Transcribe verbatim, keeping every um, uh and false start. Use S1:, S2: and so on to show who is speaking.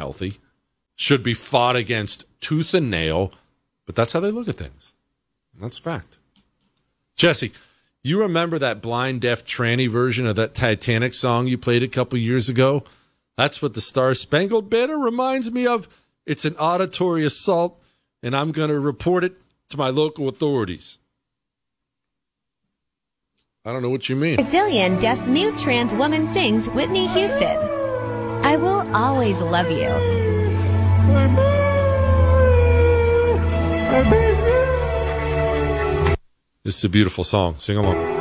S1: healthy, should be fought against tooth and nail, but that's how they look at things. That's a fact. Jesse, you remember that blind, deaf, tranny version of that Titanic song you played a couple years ago? That's what the Star Spangled Banner reminds me of. It's an auditory assault, and I'm going to report it to my local authorities. I don't know what you mean.
S2: Brazilian deaf mute trans woman sings Whitney Houston. I will always love you.
S1: This is a beautiful song. Sing along.